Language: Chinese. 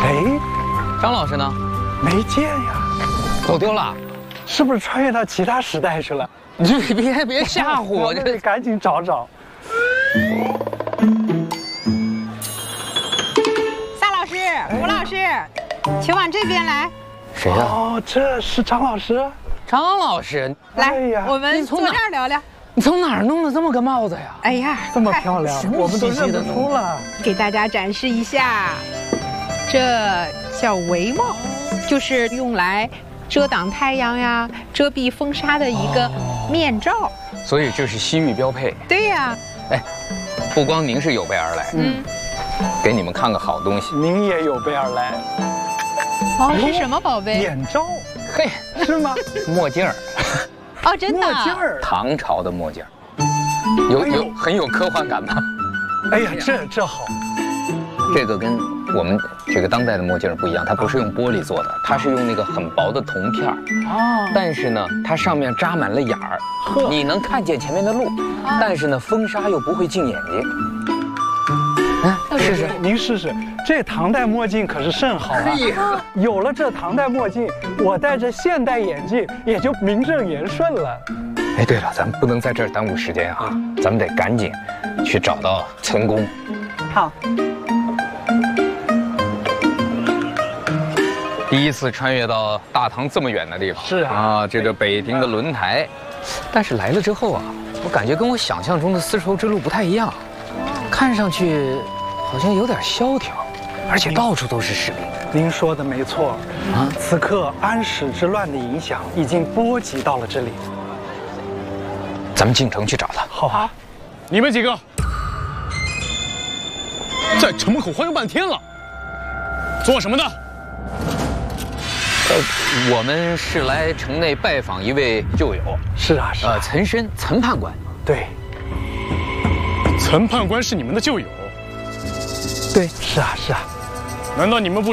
哎， 张老师呢？ 没见呀， 走丢了。 是不是穿越到其他时代去了？ 你别吓唬我， 这得赶紧找找。 夏老师、吴老师，请往这边来。 谁呀？ 哦，这是张老师。 张老师， 来， 哎呀我们坐这儿聊聊。 你从哪儿弄的这么个帽子呀？ 哎呀， 这么漂亮，我们都认不出了。 给大家展示一下，这叫帷帽，就是用来遮挡太阳呀、遮蔽风沙的一个面罩。 所以这是西域标配。 对呀。 哎，不光您是有备而来，给你们看个好东西。 您也有备而来。 哦，是什么宝贝？ 眼罩。 嘿， 是吗？ 墨镜儿。 哦，真的。 墨镜儿。 唐朝的墨镜儿，很有科幻感吧？ 哎呀，这好。 这个跟我们这个当代的墨镜不一样，它不是用玻璃做的，它是用那个很薄的铜片儿。 哦。 但是呢，它上面扎满了眼儿，你能看见前面的路，但是呢，风沙又不会进眼睛。试试， 您试试。这唐代墨镜可是甚好啊！有了这唐代墨镜，我戴着现代眼镜也就名正言顺了。 哎，对了，咱们不能在这儿耽误时间啊，咱们得赶紧去找到岑公。 好。 第一次穿越到大唐这么远的地方， 是啊， 这个北庭的轮台，但是来了之后啊，我感觉跟我想象中的丝绸之路不太一样，看上去好像有点萧条，而且到处都是士兵。 您说的没错啊，此刻安史之乱的影响已经波及到了这里。 咱们进城去找他。 好啊， 你们几个在城门口晃悠半天了，做什么的？ 我们是来城内拜访一位旧友。 是啊，是啊。 岑参，岑判官。 对。 岑判官是你们的旧友？ 对，是啊，是啊。 难道你们不